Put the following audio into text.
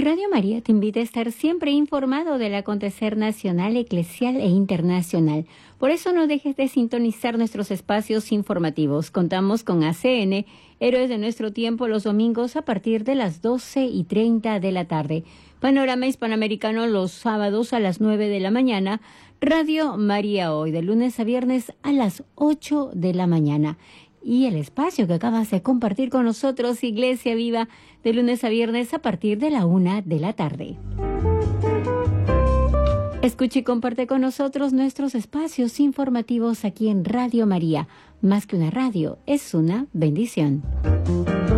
Radio María te invita a estar siempre informado del acontecer nacional, eclesial e internacional. Por eso no dejes de sintonizar nuestros espacios informativos. Contamos con ACN, Héroes de Nuestro Tiempo, los domingos a partir de las 12:30 de la tarde. Panorama Hispanoamericano los sábados a las 9 de la mañana. Radio María Hoy, de lunes a viernes a las 8 de la mañana. Y el espacio que acabas de compartir con nosotros, Iglesia Viva, de lunes a viernes a partir de la 1 de la tarde. Escucha y comparte con nosotros nuestros espacios informativos aquí en Radio María. Más que una radio, es una bendición.